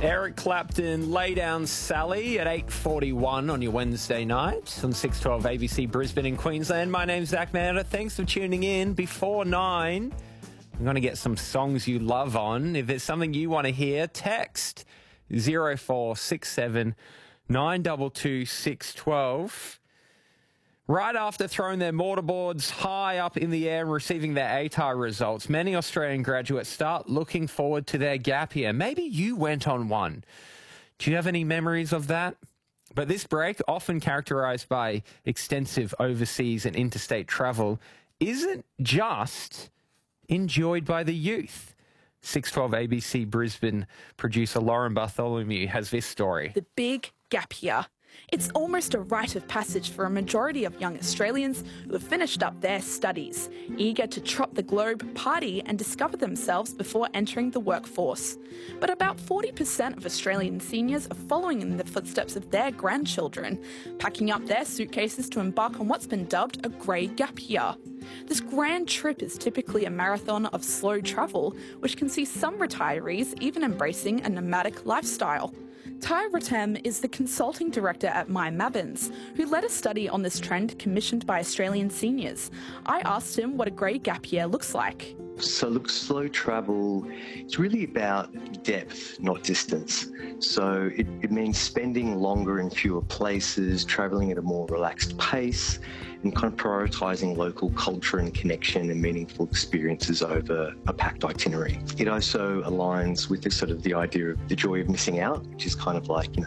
Eric Clapton, Lay Down Sally at 8:41 on your Wednesday night on 612 ABC Brisbane in Queensland. My name's Zach Mander. Thanks for tuning in. Before 9, I'm going to get some songs you love on. If there's something you want to hear, text 0467 922 612. Right after throwing their mortarboards high up in the air and receiving their ATAR results, many Australian graduates start looking forward to their gap year. Maybe you went on one. Do you have any memories of that? But this break, often characterised by extensive overseas and interstate travel, isn't just enjoyed by the youth. 612 ABC Brisbane producer Lauren Bartholomew has this story. The big gap year. It's almost a rite of passage for a majority of young Australians who have finished up their studies, eager to trot the globe, party and discover themselves before entering the workforce. But about 40% of Australian seniors are following in the footsteps of their grandchildren, packing up their suitcases to embark on what's been dubbed a grey gap year. This grand trip is typically a marathon of slow travel, which can see some retirees even embracing a nomadic lifestyle. Ty Rotem is the consulting director at My Mabbins, who led a study on this trend commissioned by Australian seniors. I asked him what a grey gap year looks like. So look, slow travel, it's really about depth, not distance. So it means spending longer in fewer places, travelling at a more relaxed pace, and kind of prioritising local culture and connection and meaningful experiences over a packed itinerary. It also aligns with this sort of the idea of the joy of missing out, which is kind of like,